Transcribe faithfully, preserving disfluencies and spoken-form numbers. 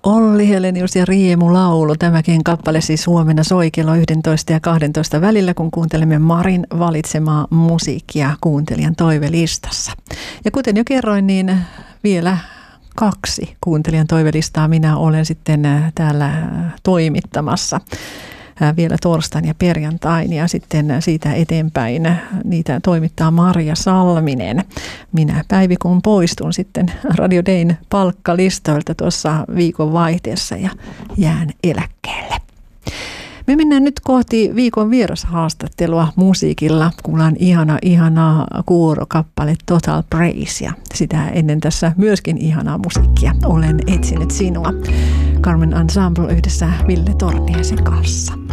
Olli Helenius ja Riemulaulu. Tämäkin kappale siis huomenna soi kello yksitoista ja kaksitoista välillä, kun kuuntelemme Marin valitsemaa musiikkia kuuntelijan toivelistassa. Ja kuten jo kerroin, niin vielä kaksi kuuntelijan toivelistaa minä olen sitten täällä toimittamassa. Vielä torstain ja perjantain ja sitten siitä eteenpäin niitä toimittaa Marja Salminen. Minä Päivi kun poistun sitten Radio Dayn palkkalistoilta tuossa viikon vaihteessa ja jään eläkkeelle. Me mennään nyt kohti viikon vierashaastattelua musiikilla. Kuullaan ihana, ihana kuorokappale Total Praise ja sitä ennen tässä myöskin ihanaa musiikkia. Olen etsinyt sinua. Carmen Ensemble yhdessä Ville Torniaisen kanssa.